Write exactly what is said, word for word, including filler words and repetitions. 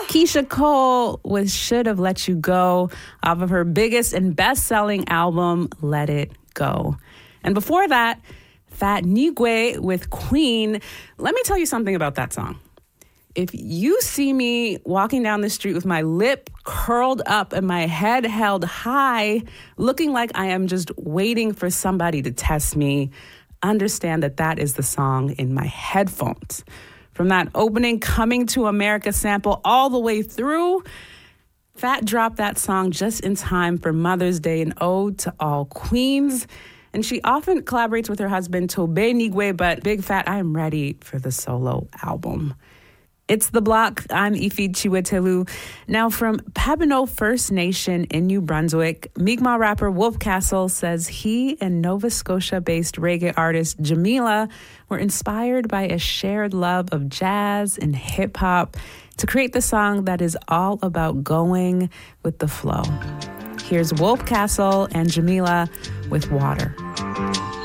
Keisha Cole with Should Have Let You Go off of her biggest and best-selling album, Let It Go. And before that, Fat Nigwe with Queen. Let me tell you something about that song. If you see me walking down the street with my lip curled up and my head held high, looking like I am just waiting for somebody to test me, understand that that is the song in my headphones. From that opening Coming to America sample all the way through, Fat dropped that song just in time for Mother's Day, an ode to all queens. And she often collaborates with her husband, Tobe Nigwe, but Big Fat, I am ready for the solo album. It's The Block. I'm Ife Chiwetelu. Now, from Papineau First Nation in New Brunswick, Mi'kmaq rapper Wolf Castle says he and Nova Scotia-based reggae artist Jamila were inspired by a shared love of jazz and hip-hop to create the song that is all about going with the flow. Here's Wolf Castle and Jamila with Water.